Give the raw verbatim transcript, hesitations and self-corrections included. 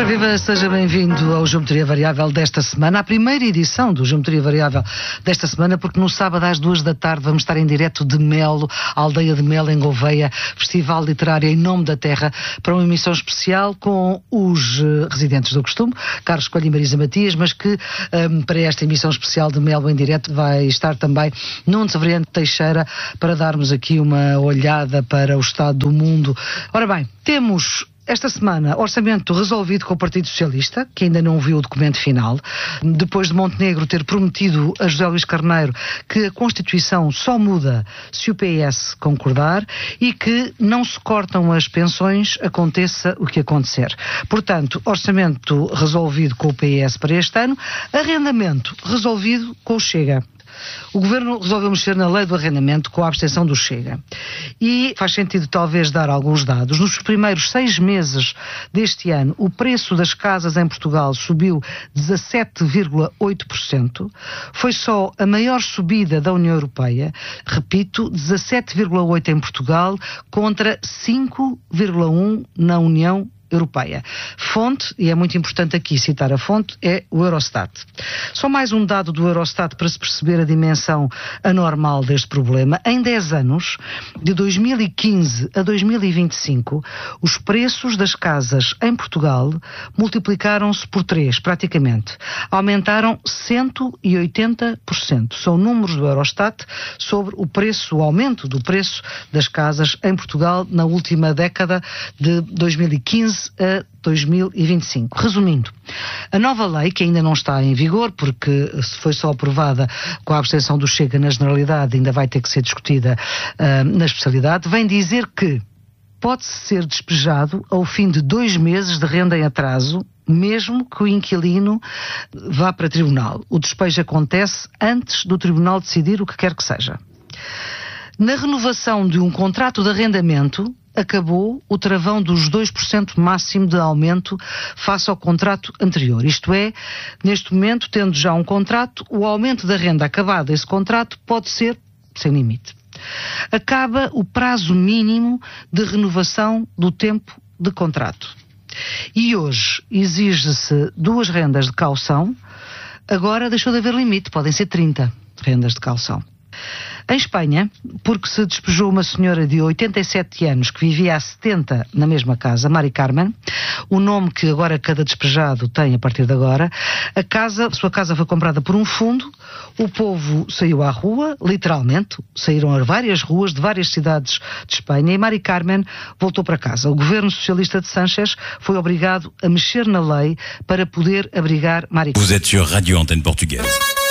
Ora, viva, seja bem-vindo ao Geometria Variável desta semana, a primeira edição do Geometria Variável desta semana, porque no sábado às duas da tarde vamos estar em direto de Melo, a aldeia de Melo, em Gouveia, Festival Literário em Nome da Terra, para uma emissão especial com os uh, residentes do costume, Carlos Coelho e Marisa Matias, mas que um, para esta emissão especial de Melo em direto vai estar também Nuno Severiano Teixeira, para darmos aqui uma olhada para o estado do mundo. Ora bem, temos esta semana orçamento resolvido com o Partido Socialista, que ainda não viu o documento final, depois de Montenegro ter prometido a José Luís Carneiro que a Constituição só muda se o P S concordar e que não se cortam as pensões, aconteça o que acontecer. Portanto, orçamento resolvido com o P S para este ano, arrendamento resolvido com o Chega. O Governo resolveu mexer na lei do arrendamento com a abstenção do Chega. E faz sentido talvez dar alguns dados. Nos primeiros seis meses deste ano, o preço das casas em Portugal subiu dezassete vírgula oito por cento. Foi só a maior subida da União Europeia. Repito, dezassete vírgula oito por cento em Portugal contra cinco vírgula um por cento na União Europeia. Fonte, e é muito importante aqui citar a fonte, é o Eurostat. Só mais um dado do Eurostat para se perceber a dimensão anormal deste problema. Em dez anos, de dois mil e quinze a dois mil e vinte e cinco, os preços das casas em Portugal multiplicaram-se por três, praticamente. Aumentaram cento e oitenta por cento. São números do Eurostat sobre o preço, o aumento do preço das casas em Portugal na última década de dois mil e quinze a dois mil e vinte e cinco. Resumindo, a nova lei, que ainda não está em vigor, porque foi só aprovada com a abstenção do Chega na generalidade, ainda vai ter que ser discutida uh, na especialidade, vem dizer que pode-se ser despejado ao fim de dois meses de renda em atraso, mesmo que o inquilino vá para tribunal. O despejo acontece antes do tribunal decidir o que quer que seja. Na renovação de um contrato de arrendamento, acabou o travão dos dois por cento máximo de aumento face ao contrato anterior. Isto é, neste momento, tendo já um contrato, o aumento da renda acabado esse contrato pode ser sem limite. Acaba o prazo mínimo de renovação do tempo de contrato. E hoje exige-se duas rendas de caução, agora deixou de haver limite, podem ser trinta rendas de caução. Em Espanha, porque se despejou uma senhora de oitenta e sete anos que vivia há setenta na mesma casa, Mari Carmen, o nome que agora cada despejado tem a partir de agora, a casa, a sua casa foi comprada por um fundo, o povo saiu à rua, literalmente, saíram a várias ruas de várias cidades de Espanha e Mari Carmen voltou para casa. O governo socialista de Sánchez foi obrigado a mexer na lei para poder abrigar Mari Carmen. Vous êtes sur Radio Antenne Portugaise.